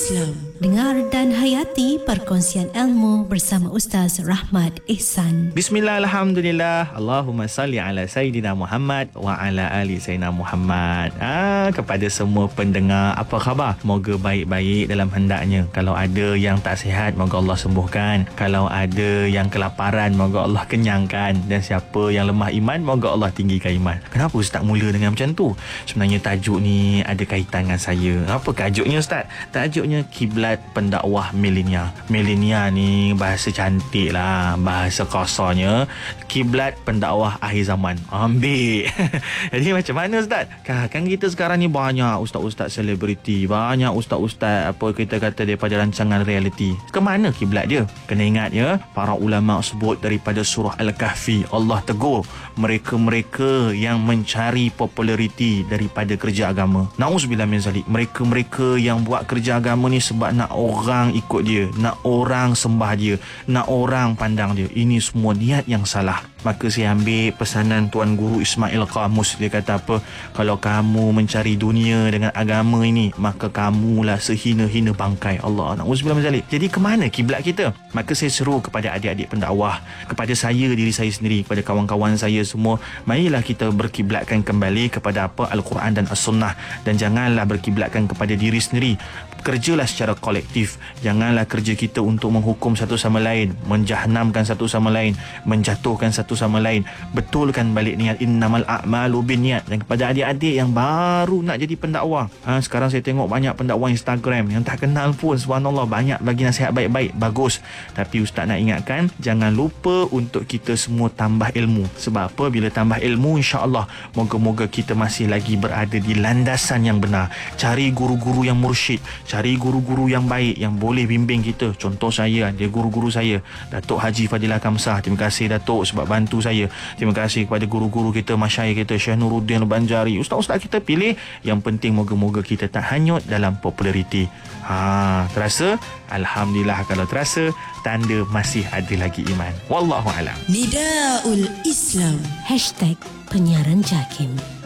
Islam. Dengar dan hayati perkongsian ilmu bersama Ustaz Rahmat Ihsan. Bismillah, alhamdulillah. Allahumma salli ala Sayyidina Muhammad wa ala ali Sayyidina Muhammad. Kepada semua pendengar, apa khabar? Moga baik-baik dalam hendaknya. Kalau ada yang tak sihat, moga Allah sembuhkan. Kalau ada yang kelaparan, moga Allah kenyangkan. Dan siapa yang lemah iman, moga Allah tinggikan iman. Kenapa Ustaz mula dengan macam tu? Sebenarnya tajuk ni ada kaitan dengan saya. Apa tajuknya Ustaz? Tajuknya kiblat pendakwah milenia. Milenia ni bahasa cantik lah, bahasa kasarnya kiblat pendakwah akhir zaman. Ambil. Jadi macam mana Ustaz? Kan kita sekarang ni banyak ustaz-ustaz selebriti, banyak ustaz-ustaz apa kita kata daripada rancangan reality. Kemana kiblat dia? Kena ingat ya, para ulama sebut daripada surah Al-Kahfi, Allah tegur mereka-mereka yang mencari populariti daripada kerja agama. Na'udzubillah min zalik. Mereka-mereka yang buat kerja agama ni sebab nak orang ikut dia, nak orang sembah dia, nak orang pandang dia. Ini semua niat yang salah. Maka saya ambil pesanan Tuan Guru Ismail Qamus. Dia kata apa? Kalau kamu mencari dunia dengan agama ini, maka kamulah sehina-hina bangkai. Allah, na'udzubillah min zalik. Jadi ke mana kiblat kita? Maka saya seru kepada adik-adik pendakwah, kepada saya, diri saya sendiri, kepada kawan-kawan saya semua, marilah kita berkiblatkan kembali kepada apa? Al-Quran dan As-Sunnah. Dan janganlah berkiblatkan kepada diri sendiri. Kerjalah secara kolektif. Janganlah kerja kita untuk menghukum satu sama lain, menjahannamkan satu sama lain, menjatuhkan satu sama lain. Betulkan balik niat, innamal a'malu binniat. Dan kepada adik-adik yang baru nak jadi pendakwah, sekarang saya tengok banyak pendakwah Instagram yang tak kenal pun, subhanallah, banyak bagi nasihat baik-baik, bagus. Tapi Ustaz nak ingatkan, jangan lupa untuk kita semua tambah ilmu. Sebab apa? Bila tambah ilmu, insya-Allah moga-moga kita masih lagi berada di landasan yang benar. Cari guru-guru yang mursyid, cari guru-guru yang baik yang boleh bimbing kita. Contoh saya, dia guru-guru saya, Datuk Haji Fadilah Kamsah. Terima kasih Datuk sebab bantu saya. Terima kasih kepada guru-guru kita, masyayikh kita, Syekh Nuruddin Al-Banjari. Ustaz-ustaz kita pilih. Yang penting moga-moga kita tak hanyut dalam populariti. Terasa? Alhamdulillah. Kalau terasa, tanda masih ada lagi iman. Wallahualam. Nidaul Islam. #penyiaran JAKIM.